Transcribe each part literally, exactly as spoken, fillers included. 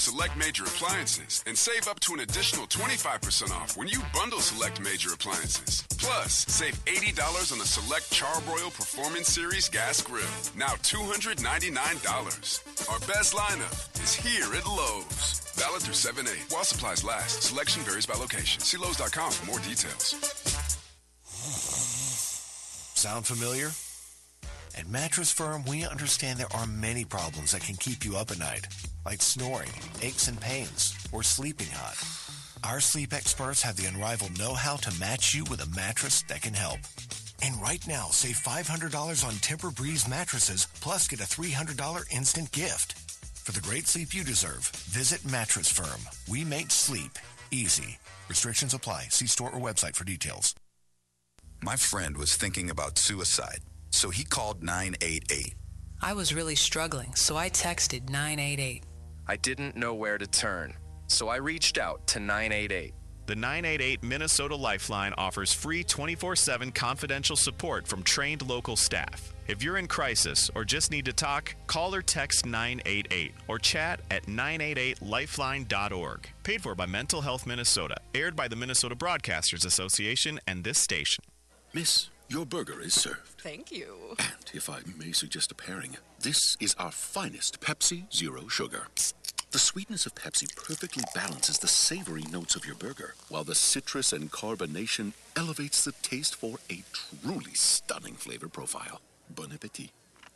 select major appliances and save up to an additional twenty-five percent off when you bundle select major appliances. Plus, save eighty dollars on the select Charbroil Performance Series gas grill, now two hundred ninety-nine dollars. Our best lineup is here at Lowe's. Valid through seven eight. While supplies last, selection varies by location. See Lowe's dot com for more details. Sound familiar? At Mattress Firm, we understand there are many problems that can keep you up at night, like snoring, aches and pains, or sleeping hot. Our sleep experts have the unrivaled know-how to match you with a mattress that can help. And right now, save five hundred dollars on Tempur-Breeze mattresses, plus get a three hundred dollars instant gift. For the great sleep you deserve, visit Mattress Firm. We make sleep easy. Restrictions apply. See store or website for details. My friend was thinking about suicide, so he called nine eight eight. I was really struggling, so I texted nine eight eight. I didn't know where to turn, so I reached out to nine eight eight. The nine eight eight Minnesota Lifeline offers free twenty-four seven confidential support from trained local staff. If you're in crisis or just need to talk, call or text nine eight eight or chat at nine eight eight lifeline dot org. Paid for by Mental Health Minnesota. Aired by the Minnesota Broadcasters Association and this station. Miss, your burger is served. Thank you. And if I may suggest a pairing, this is our finest Pepsi Zero Sugar. The sweetness of Pepsi perfectly balances the savory notes of your burger, while the citrus and carbonation elevates the taste for a truly stunning flavor profile. Bon appetit.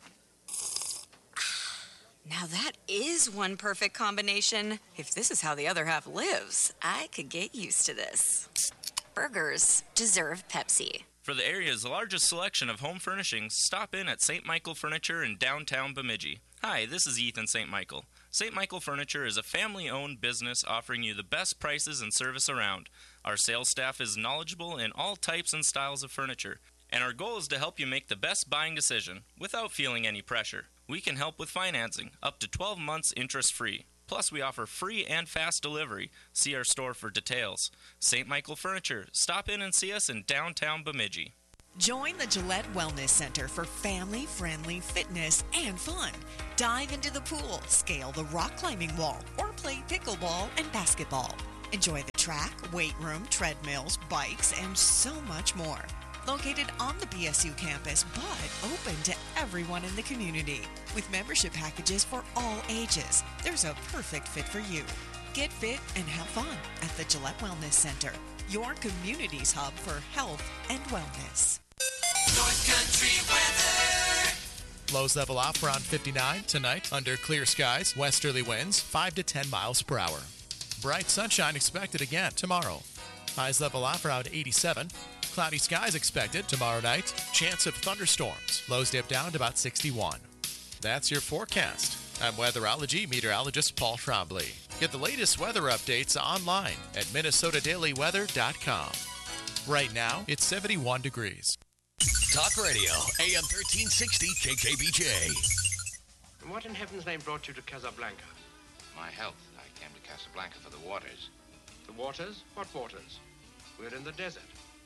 Now that is one perfect combination. If this is how the other half lives, I could get used to this. Burgers deserve Pepsi. For the area's largest selection of home furnishings, stop in at Saint Michael Furniture in downtown Bemidji. Hi, this is Ethan Saint Michael. Saint Michael Furniture is a family-owned business offering you the best prices and service around. Our sales staff is knowledgeable in all types and styles of furniture, and our goal is to help you make the best buying decision without feeling any pressure. We can help with financing, up to twelve months interest-free. Plus, we offer free and fast delivery. See our store for details. Saint Michael Furniture. Stop in and see us in downtown Bemidji. Join the Gillette Wellness Center for family-friendly fitness and fun. Dive into the pool, scale the rock climbing wall, or play pickleball and basketball. Enjoy the track, weight room, treadmills, bikes, and so much more. Located on the B S U campus, but open to everyone in the community. With membership packages for all ages, there's a perfect fit for you. Get fit and have fun at the Gillette Wellness Center, your community's hub for health and wellness. North Country weather. Lows level off around fifty-nine tonight under clear skies, westerly winds five to ten miles per hour. Bright sunshine expected again tomorrow. Highs level off around eighty-seven. Cloudy skies expected tomorrow night. Chance of thunderstorms. Lows dip down to about sixty-one. That's your forecast. I'm weatherology meteorologist Paul Trombley. Get the latest weather updates online at minnesota daily weather dot com. Right now, it's seventy-one degrees. Talk Radio, A M thirteen sixty K K B J. And what in heaven's name brought you to Casablanca? My health. I came to Casablanca for the waters. The waters? What waters? We're in the desert.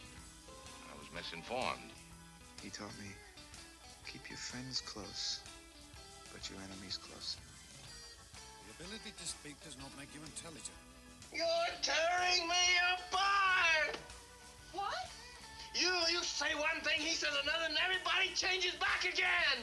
I was misinformed. He taught me, keep your friends close, but your enemies closer. The ability to speak does not make you intelligent. You're tearing me apart! What? You, you say one thing, he says another, and everybody changes back again!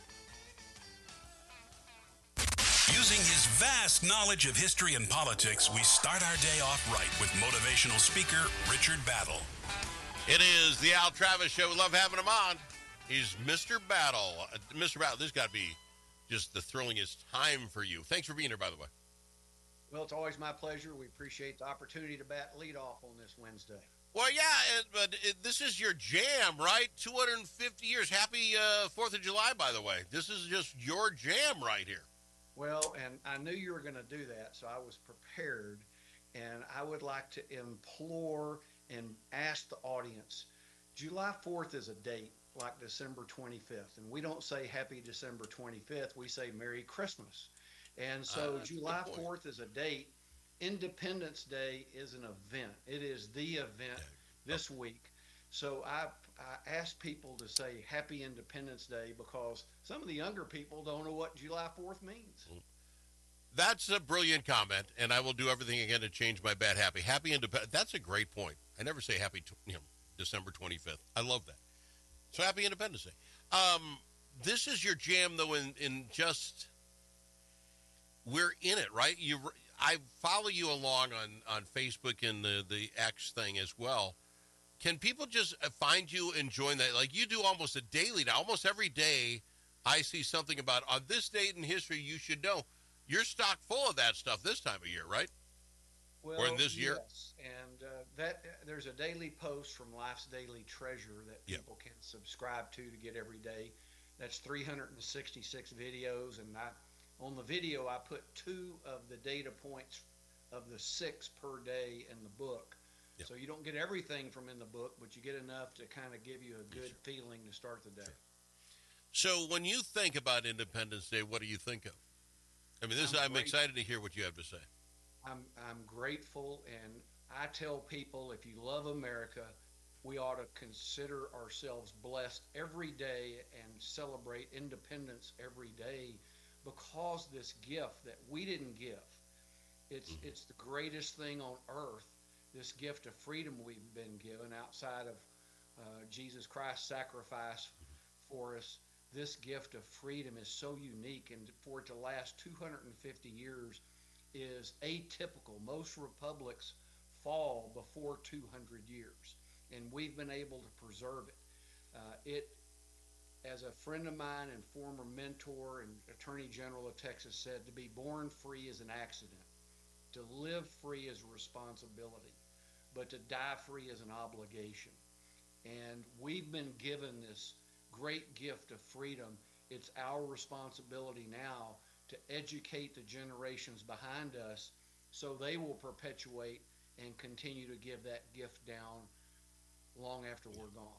Using his vast knowledge of history and politics, we start our day off right with motivational speaker Richard Battle. It is the Al Travis Show. We love having him on. He's Mister Battle. Uh, Mister Battle, this has got to be just the thrillingest time for you. Thanks for being here, by the way. Well, it's always my pleasure. We appreciate the opportunity to bat leadoff on this Wednesday. Well, yeah, it, but it, this is your jam, right? two hundred fifty years. Happy uh, fourth of July, by the way. This is just your jam right here. Well, and I knew you were going to do that, so I was prepared. And I would like to implore and ask the audience, July fourth is a date like December twenty-fifth. And we don't say happy December twenty-fifth. We say Merry Christmas. And so uh, July fourth is a date. Independence Day is an event. It is the event this week. So I, I ask people to say Happy Independence Day because some of the younger people don't know what July fourth means. That's a brilliant comment, and I will do everything again to change my bad happy. Happy Independence. That's a great point. I never say happy, tw- you know, December twenty-fifth. I love that. So happy Independence Day. Um, this is your jam, though, in, in just, we're in it, right? You, I follow you along on, on Facebook and the, the X thing as well. Can people just find you enjoying that? Like, you do almost a daily now. Almost every day I see something about, on this date in history, you should know. You're stock full of that stuff this time of year, right? Well, or in this year? Yes, and uh, that uh, there's a daily post from Life's Daily Treasure that Yep. people can subscribe to to get every day. That's three hundred sixty-six videos, and I, on the video I put two of the data points of the six per day in the book. Yep. So you don't get everything from in the book, but you get enough to kind of give you a good feeling to start the day. So when you think about Independence Day, what do you think of? I mean, this I'm I'm great- excited to hear what you have to say. I'm I'm grateful, and I tell people, if you love America, we ought to consider ourselves blessed every day and celebrate independence every day, because this gift that we didn't give, it's Mm-hmm. it's the greatest thing on earth. This gift of freedom we've been given outside of uh, Jesus Christ's sacrifice for us. This gift of freedom is so unique, and for it to last two hundred fifty years is atypical. Most republics fall before two hundred years, and we've been able to preserve it. Uh, it, as a friend of mine and former mentor and Attorney General of Texas said, to be born free is an accident. To live free is a responsibility, but to die free is an obligation. And we've been given this great gift of freedom. It's our responsibility now to educate the generations behind us so they will perpetuate and continue to give that gift down long after we're gone.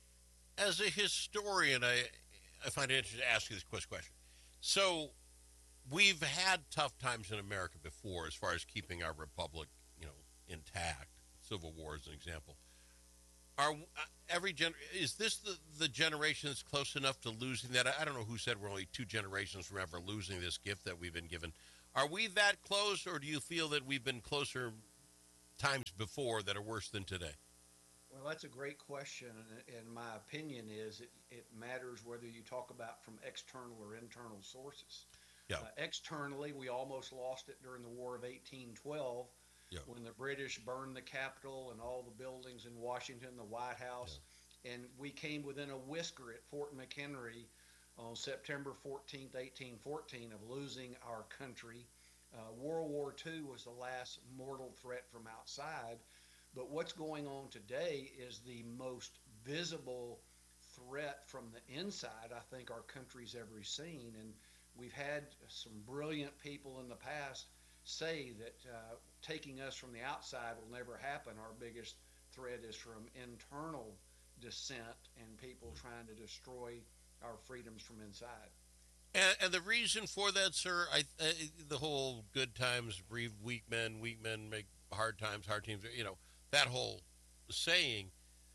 As a historian, I, I find it interesting to ask you this quick question. So we've had tough times in America before as far as keeping our republic, you know, intact. Civil War is an example. Are uh, every gen is this the, the generation that's close enough to losing that? I, I don't know who said we're only two generations from ever losing this gift that we've been given. Are we that close, or do you feel that we've been closer times before that are worse than today? Well, that's a great question, and, and my opinion is it, it matters whether you talk about from external or internal sources. Yeah. Uh, externally, we almost lost it during the War of eighteen twelve. Yeah. When the British burned the Capitol and all the buildings in Washington, the White House, yeah. and we came within a whisker at Fort McHenry on September fourteenth, eighteen fourteen, of losing our country. Uh, World War Two was the last mortal threat from outside, but what's going on today is the most visible threat from the inside I think our country's ever seen, and we've had some brilliant people in the past say that uh, taking us from the outside will never happen. Our biggest threat is from internal dissent and people trying to destroy our freedoms from inside. And, and the reason for that, sir, I, uh, the whole good times breed weak men, weak men make hard times, hard teams, you know, that whole saying,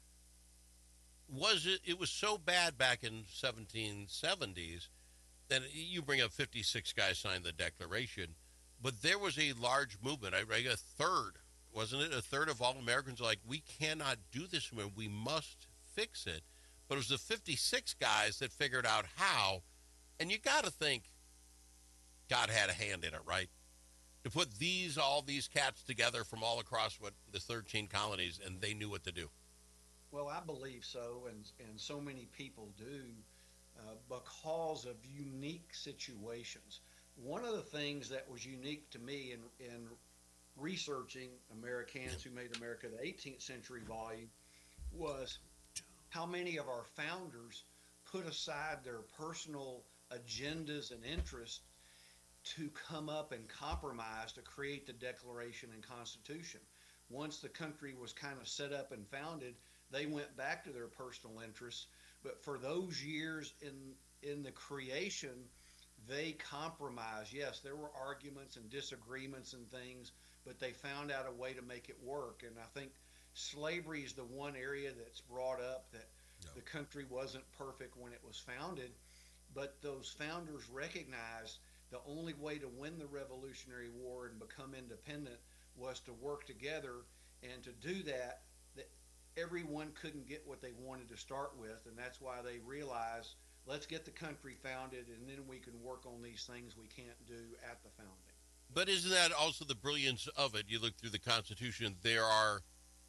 was it, it was so bad back in seventeen seventies, then you bring up fifty-six guys signed the Declaration, but there was a large movement, I a third, wasn't it? A third of all Americans are like, we cannot do this anymore. We must fix it. But it was the fifty-six guys that figured out how, and you got to think God had a hand in it, right? To put these, all these cats together from all across what the thirteen colonies, and they knew what to do. Well, I believe so, and, and so many people do, uh, because of unique situations. One of the things that was unique to me in, in researching Americans Who Made America the eighteenth Century volume was how many of our founders put aside their personal agendas and interests to come up and compromise to create the Declaration and Constitution. Once the country was kind of set up and founded, they went back to their personal interests. But for those years in in the creation, they compromised. Yes, there were arguments and disagreements and things, but they found out a way to make it work. And I think slavery is the one area that's brought up that no. the country wasn't perfect when it was founded, but those founders recognized the only way to win the Revolutionary War and become independent was to work together, and to do that, that everyone couldn't get what they wanted to start with, and that's why they realized, let's get the country founded, and then we can work on these things we can't do at the founding. But isn't that also the brilliance of it? You look through the Constitution, there are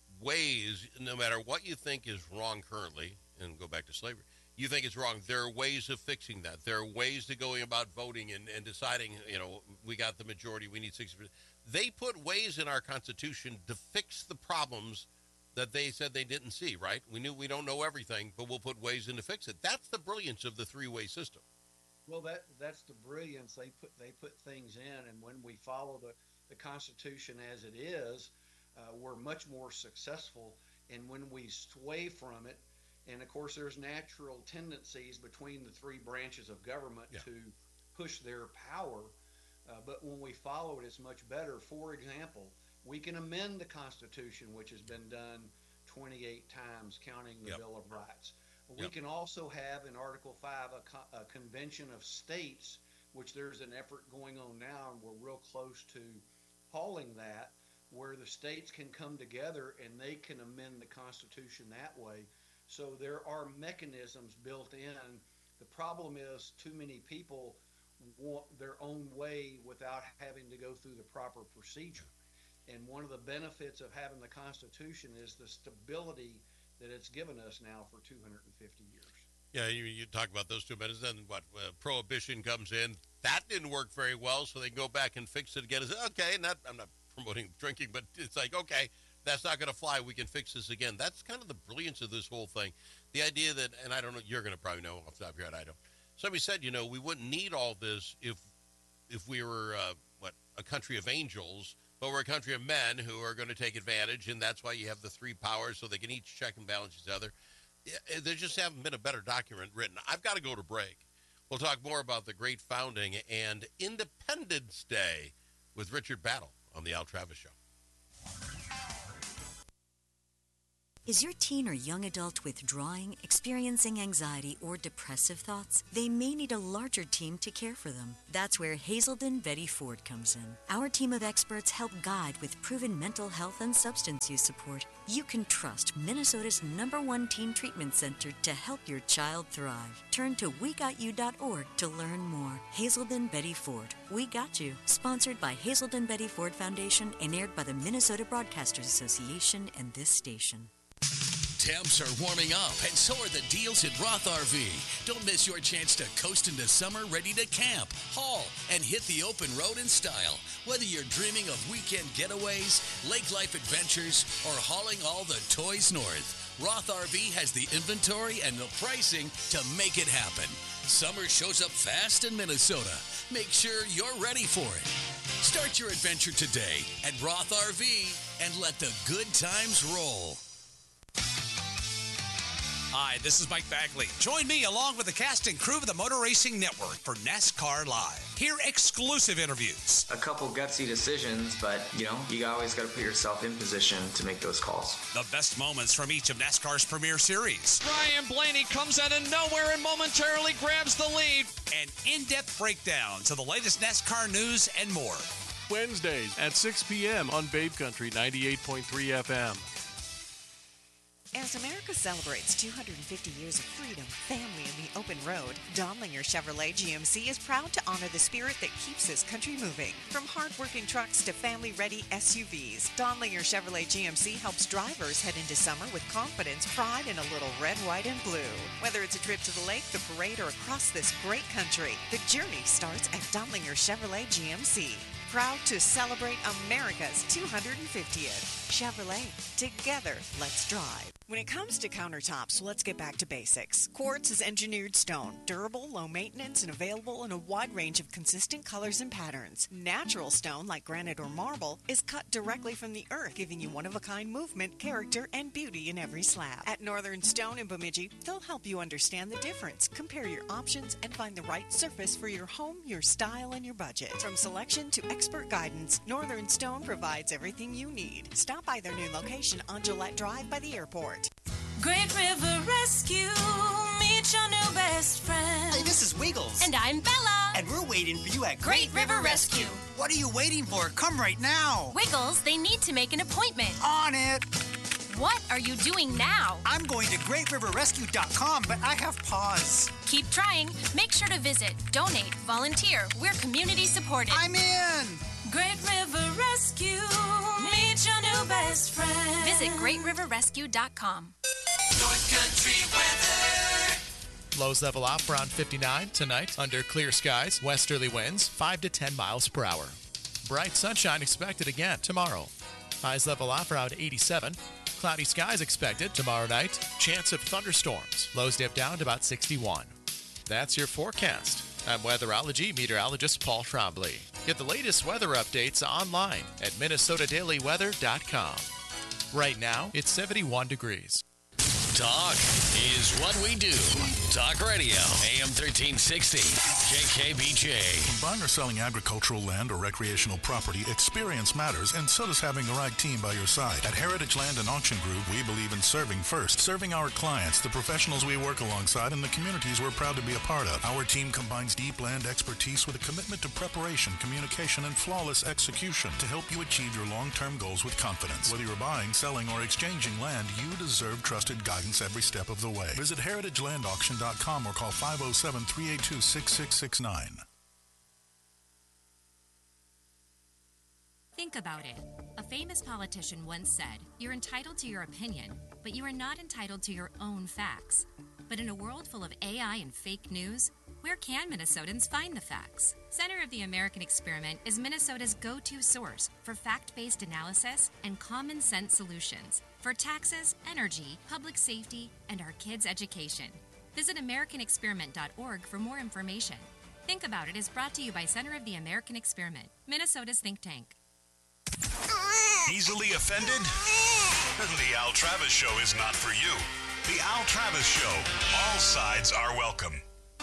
ways, no matter what you think is wrong currently, and go back to slavery, you think it's wrong, there are ways of fixing that. There are ways to going about voting and, and deciding, you know, we got the majority, we need sixty percent. They put ways in our Constitution to fix the problems that they said they didn't see, right? We knew we don't know everything, but we'll put ways in to fix it. That's the brilliance of the three-way system. Well, that that's the brilliance. They put they put things in, and when we follow the, the Constitution as it is, uh, we're much more successful. And when we sway from it, and of course there's natural tendencies between the three branches of government yeah. to push their power, uh, but when we follow it, it's much better. For example, we can amend the Constitution, which has been done twenty-eight times, counting the yep. Bill of Rights. We Yep. can also have in Article five a, co- a convention of states, which there's an effort going on now, and we're real close to hauling that, where the states can come together and they can amend the Constitution that way. So there are mechanisms built in. The problem is too many people want their own way without having to go through the proper procedure. And one of the benefits of having the Constitution is the stability that it's given us now for two hundred fifty years. Yeah, you, you talk about those two minutes, then what, uh, Prohibition comes in. That didn't work very well, so they go back and fix it again. It's, okay, not, I'm not promoting drinking, but it's like, okay, that's not going to fly. We can fix this again. That's kind of the brilliance of this whole thing. The idea that, and I don't know, you're going to probably know off the top of your head, I don't. Somebody said, you know, we wouldn't need all this if if we were, uh, what, a country of angels, but we're a country of men who are going to take advantage, and that's why you have the three powers so they can each check and balance each other. There just haven't been a better document written. I've got to go to break. We'll talk more about the great founding and Independence Day with Richard Battle on the Al Travis Show. Is your teen or young adult withdrawing, experiencing anxiety, or depressive thoughts? They may need a larger team to care for them. That's where Hazelden Betty Ford comes in. Our team of experts help guide with proven mental health and substance use support. You can trust Minnesota's number one teen treatment center to help your child thrive. Turn to we got you dot org to learn more. Hazelden Betty Ford. We Got You. Sponsored by Hazelden Betty Ford Foundation and aired by the Minnesota Broadcasters Association and this station. Temps are warming up, and so are the deals at Roth R V. Don't miss your chance to coast into summer ready to camp, haul, and hit the open road in style. Whether you're dreaming of weekend getaways, lake life adventures, or hauling all the toys north, Roth R V has the inventory and the pricing to make it happen. Summer shows up fast in Minnesota. Make sure you're ready for it. Start your adventure today at Roth R V and let the good times roll. Hi, this is Mike Bagley. Join me along with the cast and crew of the Motor Racing Network for NASCAR Live. Hear exclusive interviews. A couple gutsy decisions, but, you know, you always got to put yourself in position to make those calls. The best moments from each of NASCAR's premier series. Ryan Blaney comes out of nowhere and momentarily grabs the lead. And in-depth breakdowns of the latest NASCAR news and more. Wednesdays at six p.m. on Babe Country ninety-eight point three F M. As America celebrates two hundred fifty years of freedom, family, and the open road, Donlinger Chevrolet G M C is proud to honor the spirit that keeps this country moving. From hard-working trucks to family-ready S U Vs, Donlinger Chevrolet G M C helps drivers head into summer with confidence, pride, and a little red, white, and blue. Whether it's a trip to the lake, the parade, or across this great country, the journey starts at Donlinger Chevrolet G M C. Proud to celebrate America's two hundred fiftieth. Chevrolet. Together, let's drive. When it comes to countertops, let's get back to basics. Quartz is engineered stone, durable, low maintenance, and available in a wide range of consistent colors and patterns. Natural stone, like granite or marble, is cut directly from the earth, giving you one-of-a-kind movement, character, and beauty in every slab. At Northern Stone in Bemidji, they'll help you understand the difference, compare your options, and find the right surface for your home, your style, and your budget. From selection to expert guidance, Northern Stone provides everything you need. Stop by their new location on Gillette Drive by the airport. Great River Rescue, Meet your new best friend. Hey, this is Wiggles. And I'm Bella. And we're waiting for you at Great River Rescue. What are you waiting for? Come right now. Wiggles, they need to make an appointment. On it. What are you doing now? I'm going to great river rescue dot com, but I have pause. Keep trying. Make sure to visit, donate, volunteer. We're community supported. I'm in. Great River Rescue. Meet your new best friend. Visit great river rescue dot com. North Country weather. Lows level off around fifty-nine tonight under clear skies. Westerly winds five to ten miles per hour. Bright sunshine expected again tomorrow. Highs level off around eighty-seven. Cloudy skies expected tomorrow night. Chance of thunderstorms. Lows dip down to about sixty-one. That's your forecast. I'm weatherology meteorologist Paul Trombley. Get the latest weather updates online at minnesota daily weather dot com. Right now, it's seventy-one degrees. Talk is what we do. Talk Radio, A M thirteen sixty, K K B J. When buying or selling agricultural land or recreational property, experience matters, and so does having the right team by your side. At Heritage Land and Auction Group, we believe in serving first, serving our clients, the professionals we work alongside, and the communities we're proud to be a part of. Our team combines deep land expertise with a commitment to preparation, communication, and flawless execution to help you achieve your long-term goals with confidence. Whether you're buying, selling, or exchanging land, you deserve trusted guidance every step of the way. Visit heritage land auction dot com or call five oh seven, three eight two, six six six nine. Think about it. A famous politician once said, "You're entitled to your opinion, but you are not entitled to your own facts." But in a world full of A I and fake news, where can Minnesotans find the facts? Center of the American Experiment is Minnesota's go-to source for fact-based analysis and common sense solutions for taxes, energy, public safety, and our kids' education. Visit american experiment dot org for more information. Think About It is brought to you by Center of the American Experiment, Minnesota's think tank. Easily offended? The Al Travis Show is not for you. The Al Travis Show. All sides are welcome.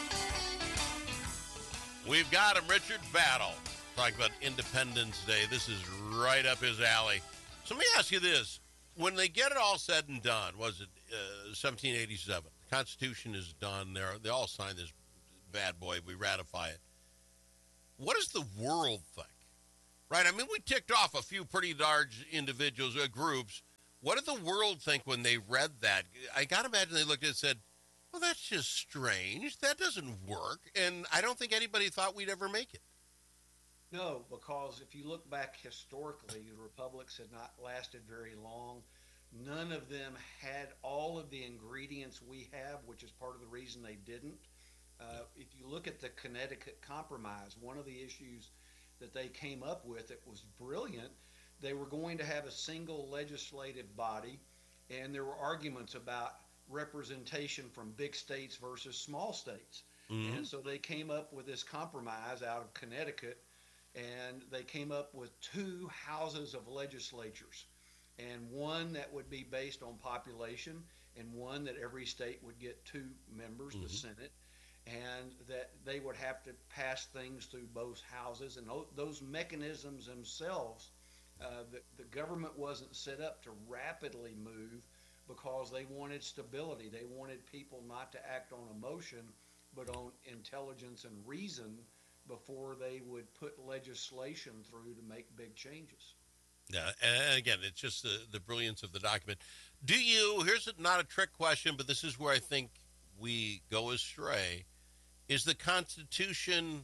We've got him, Richard Battle, talking about Independence Day. This is right up his alley. So let me ask you this. When they get it all said and done, was it uh, seventeen eighty-seven? The Constitution is done. They're, they all sign this bad boy. We ratify it. What does the world think? Right? I mean, we ticked off a few pretty large individuals, uh, groups. What did the world think when they read that? I got to imagine they looked at it and said, well, that's just strange. That doesn't work. And I don't think anybody thought we'd ever make it. No, because if you look back historically, the republics had not lasted very long. None of them had all of the ingredients we have, which is part of the reason they didn't. Uh, if you look at the Connecticut Compromise, one of the issues that they came up with that was brilliant, they were going to have a single legislative body, and there were arguments about representation from big states versus small states. Mm-hmm. And so they came up with this compromise out of Connecticut, and they came up with two houses of legislatures, and one that would be based on population, and one that every state would get two members, mm-hmm. the Senate, and that they would have to pass things through both houses. And those mechanisms themselves, uh, the, the government wasn't set up to rapidly move because they wanted stability. They wanted people not to act on emotion, but on intelligence and reason before they would put legislation through to make big changes. Yeah, and again, it's just the, the brilliance of the document. Do you, here's a, not a trick question, but this is where I think we go astray. Is the Constitution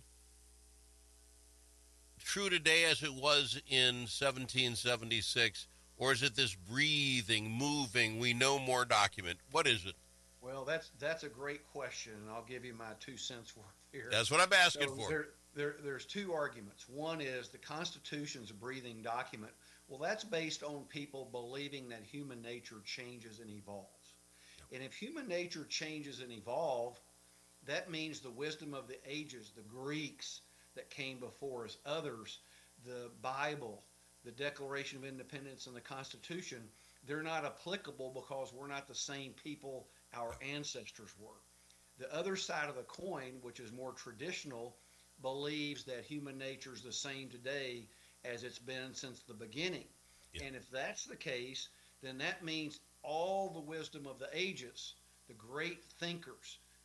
true today as it was in seventeen seventy-six, or is it this breathing, moving, we know more document? What is it? Well, that's that's a great question, and I'll give you my two cents worth here. That's what I'm asking so for. There, there, there's two arguments. One is the Constitution's a breathing document. Well, that's based on people believing that human nature changes and evolves. Yep. And if human nature changes and evolves, that means the wisdom of the ages, the Greeks that came before us, others, the Bible, the Declaration of Independence, and the Constitution, they're not applicable because we're not the same people our ancestors were. The other side of the coin, which is more traditional, believes that human nature is the same today as it's been since the beginning. Yeah. And if that's the case, then that means all the wisdom of the ages, the great thinkers,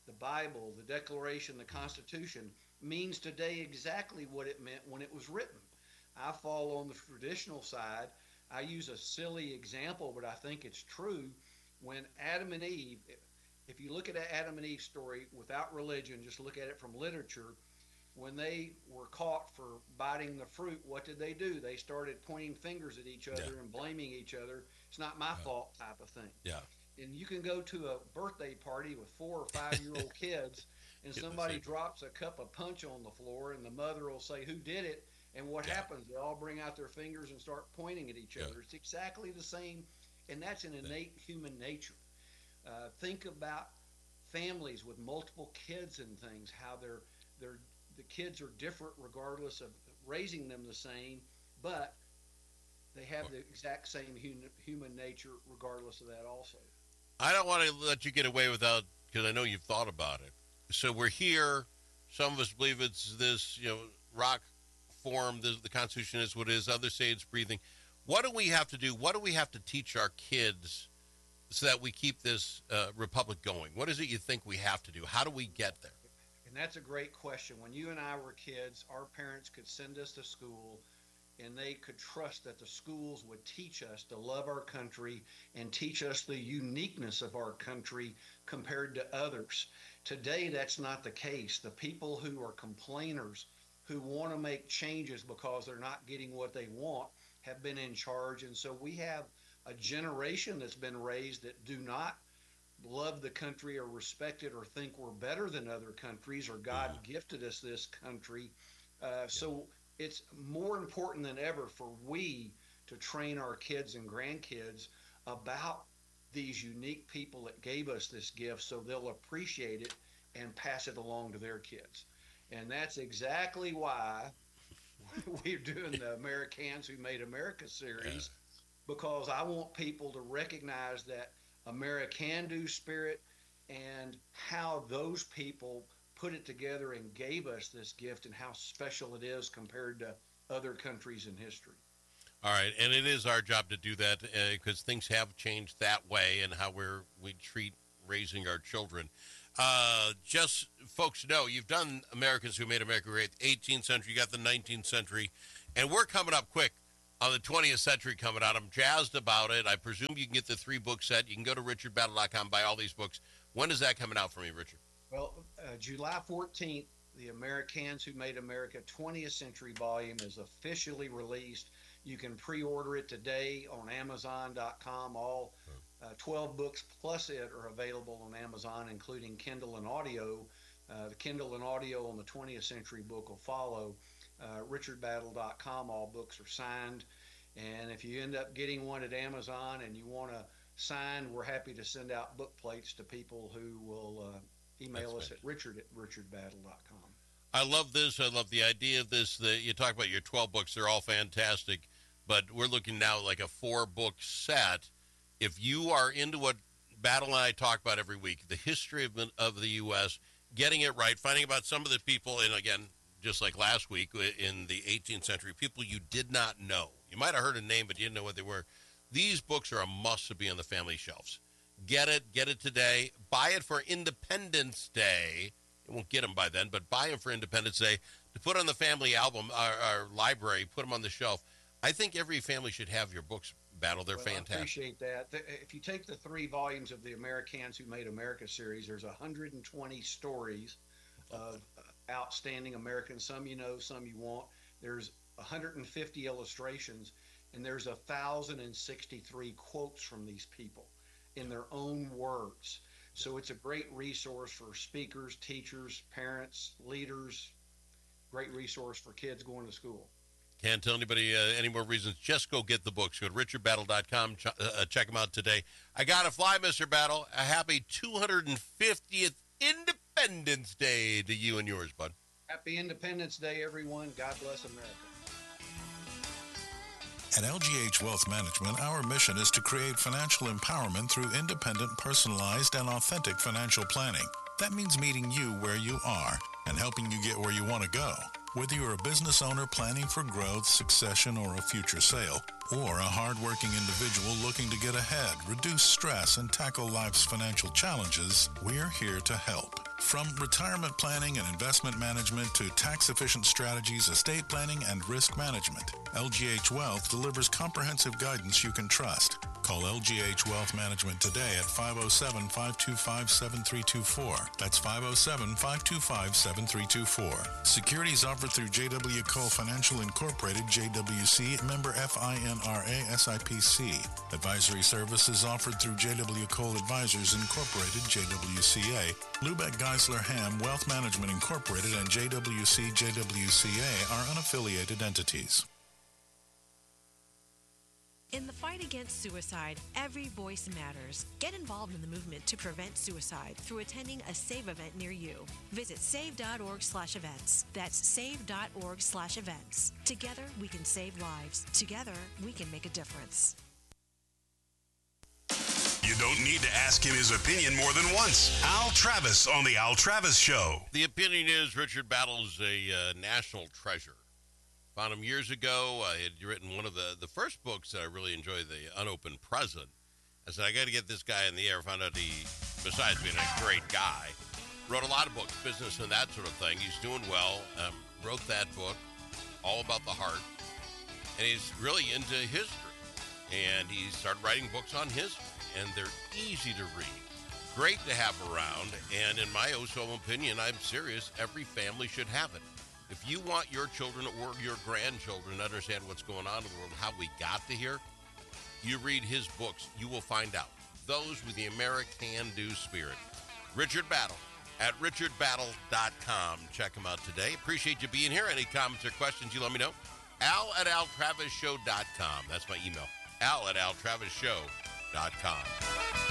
the Bible, the Declaration, the Constitution, means today exactly what it meant when it was written. I fall on the traditional side. I use a silly example, but I think it's true. When Adam and Eve, if you look at Adam and Eve's story without religion, just look at it from literature, when they were caught for biting the fruit, what did they do? They started pointing fingers at each other yeah. and blaming each other. It's not my yeah. fault type of thing. Yeah. And you can go to a birthday party with four or five-year-old kids, and somebody drops a cup of punch on the floor, and the mother will say, who did it? And what yeah. happens? They all bring out their fingers and start pointing at each yeah. other. It's exactly the same, and that's an innate yeah. human nature. Uh, think about families with multiple kids and things, how they're, they're, the kids are different regardless of raising them the same, but they have the exact same human, human nature regardless of that also. I don't want to let you get away without, because I know you've thought about it. So we're here. Some of us believe it's this, you know, rock form. The, the Constitution is what it is. Others say it's breathing. What do we have to do? What do we have to teach our kids so that we keep this uh, republic going? What is it you think we have to do? How do we get there? And that's a great question. When you and I were kids, our parents could send us to school, and they could trust that the schools would teach us to love our country and teach us the uniqueness of our country compared to others. Today, that's not the case. The people who are complainers, who want to make changes because they're not getting what they want, have been in charge. And so we have a generation that's been raised that do not love the country or respect it or think we're better than other countries or God yeah. gifted us this country. Uh, yeah. So it's more important than ever for we to train our kids and grandkids about these unique people that gave us this gift so they'll appreciate it and pass it along to their kids. And that's exactly why we're doing the Americans Who Made America series, because I want people to recognize that American-do spirit and how those people put it together and gave us this gift and how special it is compared to other countries in history. All right, and it is our job to do that because uh, things have changed that way and how we're, we treat raising our children. Uh, just folks know, you've done Americans Who Made America Great, eighteenth century, you got the nineteenth century, and we're coming up quick on the twentieth century coming out. I'm jazzed about it. I presume you can get the three-book set. You can go to richard battle dot com, buy all these books. When is that coming out for me, Richard? Well, uh, July fourteenth, the Americans Who Made America twentieth century volume is officially released. You can pre-order it today on amazon dot com. All uh, twelve books plus it are available on Amazon, including Kindle and audio. Uh, the Kindle and audio on the twentieth century book will follow. Uh, richard battle dot com, all books are signed. And if you end up getting one at Amazon and you want to sign, we're happy to send out book plates to people who will uh, email That's us right. at richard at richard battle dot com. I love this. I love the idea of this. The, you talk about your twelve books. They're all fantastic. But we're looking now like a four-book set. If you are into what Battle and I talk about every week, the history of, of the U S, getting it right, finding about some of the people, and again, just like last week in the eighteenth century, people you did not know. You might have heard a name, but you didn't know what they were. These books are a must to be on the family shelves. Get it. Get it today. Buy it for Independence Day. You won't get them by then, but buy them for Independence Day to put on the family album, our, our library, put them on the shelf. I think every family should have your books, Battle. They're well, fantastic. I appreciate that. If you take the three volumes of the Americans Who Made America series, there's one hundred twenty stories of outstanding Americans. Some you know, some you won't. There's one hundred fifty illustrations, and there's one thousand sixty-three quotes from these people in their own words. So it's a great resource for speakers, teachers, parents, leaders, great resource for kids going to school. Can't tell anybody uh, any more reasons. Just go get the books. Go to richard battle dot com. Ch- uh, check them out today. I got to fly, Mister Battle. A happy two hundred fiftieth Independence Day to you and yours, bud. Happy Independence Day, everyone. God bless America. At L G H Wealth Management, our mission is to create financial empowerment through independent, personalized, and authentic financial planning. That means meeting you where you are and helping you get where you want to go. Whether you're a business owner planning for growth, succession, or a future sale, or a hardworking individual looking to get ahead, reduce stress, and tackle life's financial challenges, we're here to help. From retirement planning and investment management to tax-efficient strategies, estate planning, and risk management, L G H Wealth delivers comprehensive guidance you can trust. Call L G H Wealth Management today at five oh seven, five two five, seven three two four. That's five oh seven, five two five, seven three two four. Securities offered through J W. Cole Financial Incorporated, J W C, member F I N R A, S I P C. Advisory services offered through J W. Cole Advisors Incorporated, J W C A. Lubeck Geisler Ham Wealth Management Incorporated and J W C J W C A are unaffiliated entities. In the fight against suicide, every voice matters. Get involved in the movement to prevent suicide through attending a SAVE event near you. Visit save.org slash events. That's save.org slash events. Together, we can save lives. Together, we can make a difference. You don't need to ask him his opinion more than once. Al Travis on The Al Travis Show. The opinion is Richard Battle's a uh, national treasure. Found him years ago. I had written one of the, the first books that I really enjoyed, The Unopened Present. I said, I got to get this guy in the air. Found out he, besides being a great guy, wrote a lot of books, business and that sort of thing. He's doing well. Um, wrote that book, all about the heart. And he's really into history. And he started writing books on history. And they're easy to read. Great to have around. And in my own opinion, I'm serious, every family should have it. If you want your children or your grandchildren to understand what's going on in the world, how we got to here, you read his books, you will find out. Those with the American-do spirit. Richard Battle at richard battle dot com. Check him out today. Appreciate you being here. Any comments or questions, you let me know. Al at al travis show dot com. That's my email. Al at al travis show dot com.